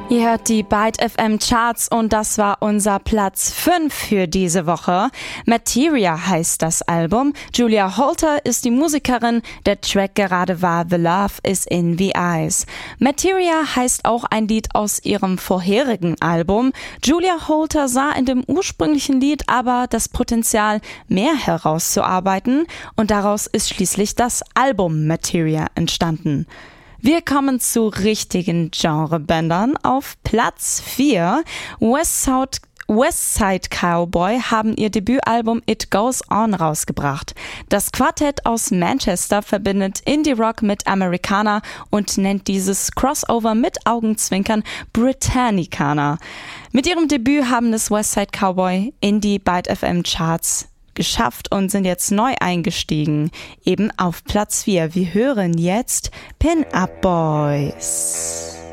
Ihr hört die Byte FM Charts und das war unser Platz 5 für diese Woche. Materia heißt das Album. Julia Holter ist die Musikerin. Der Track gerade war The Love is in the Eyes. Materia heißt auch ein Lied aus ihrem vorherigen Album. Julia Holter sah in dem ursprünglichen Lied aber das Potenzial, mehr herauszuarbeiten und daraus ist schließlich das Album Materia entstanden. Wir kommen zu richtigen Genrebändern. Auf Platz 4, Westside Cowboy haben ihr Debütalbum It Goes On rausgebracht. Das Quartett aus Manchester verbindet Indie-Rock mit Americana und nennt dieses Crossover mit Augenzwinkern Britannicana. Mit ihrem Debüt haben es Westside Cowboy in die Byte FM Charts geschafft und sind jetzt neu eingestiegen, eben auf Platz 4. Wir hören jetzt Pin Up Boys.